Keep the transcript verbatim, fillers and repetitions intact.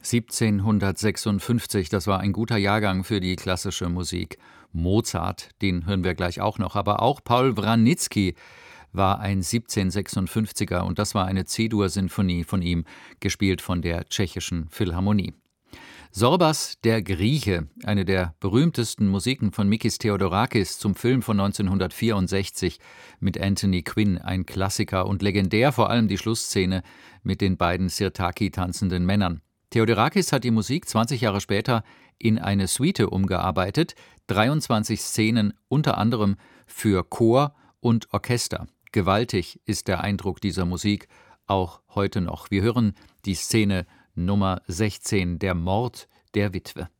siebzehnhundertsechsundfünfzig, das war ein guter Jahrgang für die klassische Musik. Mozart, den hören wir gleich auch noch, aber auch Paul Wranitzky war ein siebzehnhundertsechsundfünfziger und das war eine C-Dur-Sinfonie von ihm, gespielt von der Tschechischen Philharmonie. Sorbas der Grieche, eine der berühmtesten Musiken von Mikis Theodorakis zum Film von neunzehnhundertvierundsechzig mit Anthony Quinn, ein Klassiker und legendär vor allem die Schlussszene mit den beiden Sirtaki tanzenden Männern. Theodorakis hat die Musik zwanzig Jahre später in eine Suite umgearbeitet, dreiundzwanzig Szenen unter anderem für Chor und Orchester. Gewaltig ist der Eindruck dieser Musik, auch heute noch. Wir hören die Szene Nummer sechzehn, der Mord der Witwe.